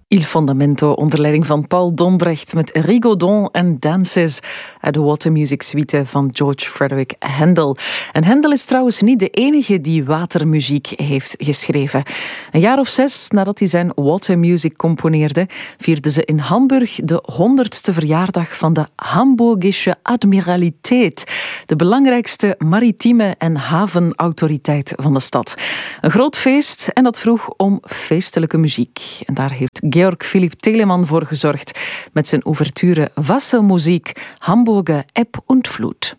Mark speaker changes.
Speaker 1: Il Fondamento onder leiding van Paul Dombrecht met Rigaudon en Dances uit de Watermusic Suite van George Frederick Handel. En Handel is trouwens niet de enige die watermuziek heeft geschreven. Een jaar of 6 nadat hij zijn Watermusic componeerde, vierden ze in Hamburg de 100ste verjaardag van de Hamburgische Admiraliteit, de belangrijkste maritieme en havenautoriteit van de stad. Een groot feest en dat vroeg om feestelijke muziek. En daar heeft Georg Philipp Telemann voor gezorgd met zijn ouverture Wassermusik, Hamburger Eb und Flut.